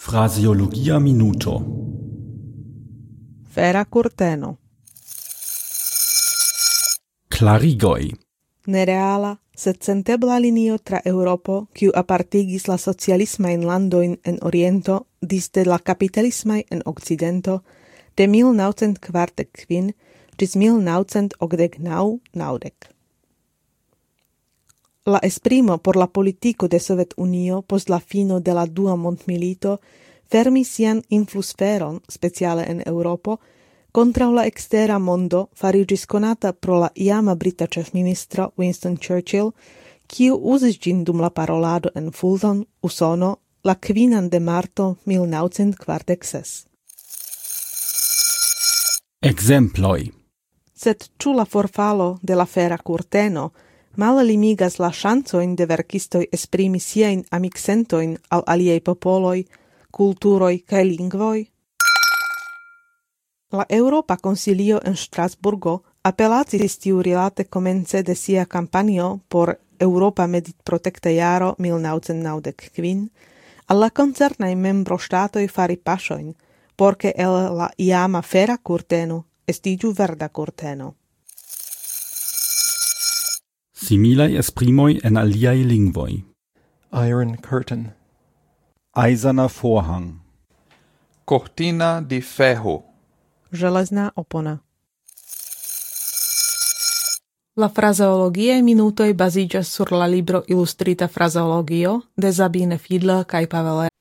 Fraseologia minuto. Fera kurteno. Klarigoj. Nereala, sed sentebla linio tra Europo, kiu apartigis la socialismajn landojn en Oriento disde la kapitalismaj en Okcidento de 1945 ĝis 1989. La esprimo por la politico de Sovetunio post la fino de la Dua mondmilito fermis sian influsferon, speciale en Europo, kontraŭ la ekstera mondo fariĝis konata pro la iama brita ĉefministro Winston Churchill, kiu uzis ĝin dum la parolado en Fulton, Usono, la 5 de marto 1946. Ekzemploj. Sed ĉu la forfalo de la fera kurteno mallimigas la ŝancojn de verkistoj esprimi siajn amiksentojn al aliaj popoloj, kulturoj kaj lingvoj? La Europa Konsilio en Strasburgo apelacis tiurilate komence de sia kampanjo por Europa meditprotekta jaro 1995 al la koncernaj membroŝtatoj fari paŝojn, por ke el la iama fera kurteno estiĝu verda kurteno. Similaj esprimoj en aliaj lingvoj. Iron curtain. Eiserner Vorhang. Cortina de ferro. Železná opona. La frazeologiae minutoj baziĝas sur la libro Ilustrita frazeologio de Sabine Fiedler kaj Pavel